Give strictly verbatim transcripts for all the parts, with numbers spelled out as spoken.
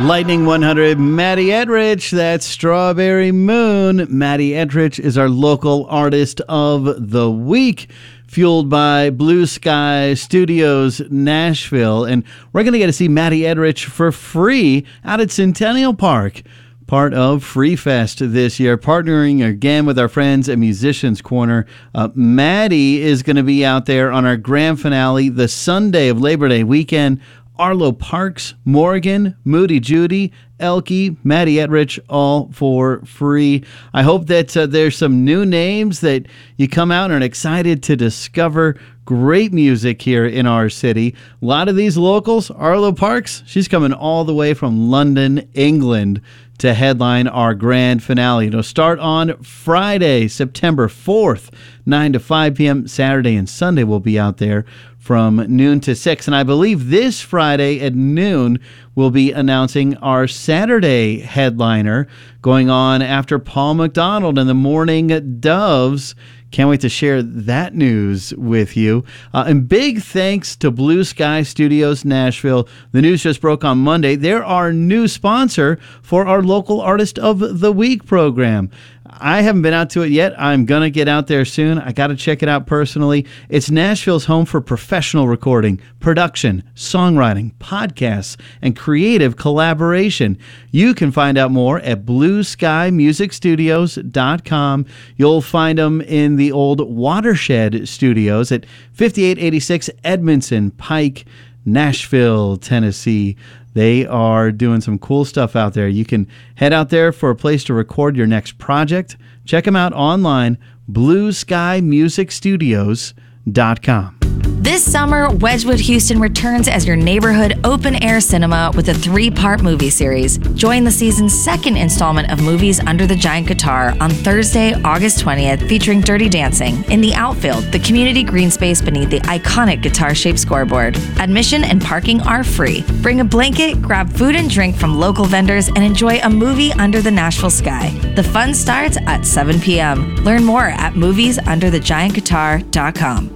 Lightning one hundred, Maddie Edrich, that's Strawberry Moon. Maddie Edrich is our local artist of the week, fueled by Blue Sky Studios Nashville. And we're going to get to see Maddie Edrich for free out at Centennial Park, part of Free Fest this year, partnering again with our friends at Musicians Corner. Uh, Maddie is going to be out there on our grand finale the Sunday of Labor Day weekend. Arlo Parks, Morgan, Moody Judy, Elke, Maddie Edrich, all for free. I hope that uh, there's some new names that you come out and are excited to discover. Great music here in our city. A lot of these locals, Arlo Parks, she's coming all the way from London, England, to headline our grand finale. It'll start on Friday, September fourth, nine to five p.m. Saturday and Sunday we'll be out there from noon to six. And I believe this Friday at noon we'll be announcing our Saturday headliner going on after Paul McDonald and the Morning Doves. Can't wait to share that news with you. Uh, and big thanks to Blue Sky Studios Nashville. The news just broke on Monday. They're our new sponsor for our Local Artist of the Week program. I haven't been out to it yet. I'm going to get out there soon. I got to check it out personally. It's Nashville's home for professional recording, production, songwriting, podcasts, and creative collaboration. You can find out more at blue sky music studios dot com. You'll find them in the old Watershed Studios at fifty-eight eighty-six Edmondson Pike, Nashville, Tennessee. They are doing some cool stuff out there. You can head out there for a place to record your next project. Check them out online, blue sky music studios dot com. This summer, Wedgwood Houston returns as your neighborhood open-air cinema with a three-part movie series. Join the season's second installment of Movies Under the Giant Guitar on Thursday, August twentieth, featuring Dirty Dancing in the outfield, the community green space beneath the iconic guitar-shaped scoreboard. Admission and parking are free. Bring a blanket, grab food and drink from local vendors, and enjoy a movie under the Nashville sky. The fun starts at seven p.m. Learn more at movies under the giant guitar dot com.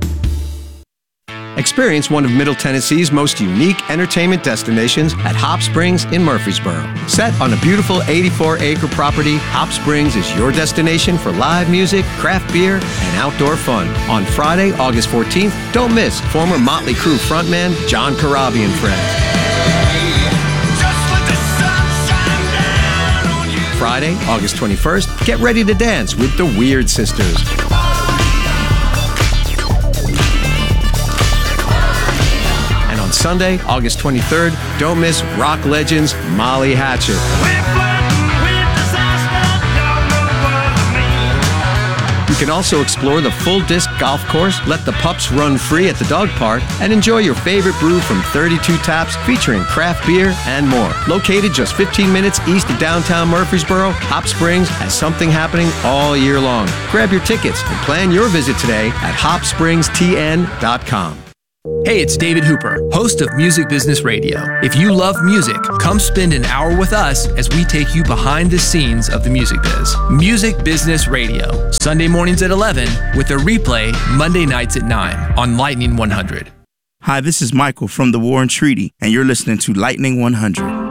Experience one of Middle Tennessee's most unique entertainment destinations at Hop Springs in Murfreesboro. Set on a beautiful eighty-four acre property, Hop Springs is your destination for live music, craft beer, and outdoor fun. On Friday, August fourteenth, don't miss former Motley Crue frontman John Corabi and friends. Friday, August twenty-first, get ready to dance with the Weird Sisters. Sunday, August twenty-third, don't miss rock legends Molly Hatchet. You can also explore the full disc golf course, let the pups run free at the dog park, and enjoy your favorite brew from thirty-two taps featuring craft beer and more. Located just fifteen minutes east of downtown Murfreesboro, Hop Springs has something happening all year long. Grab your tickets and plan your visit today at hop springs t n dot com. Hey, it's David Hooper, host of Music Business Radio. If you love music, come spend an hour with us as we take you behind the scenes of the music biz. Music Business Radio, Sunday mornings at eleven, with a replay Monday nights at nine on Lightning one hundred. Hi, this is Michael from the War and Treaty, and you're listening to Lightning one hundred.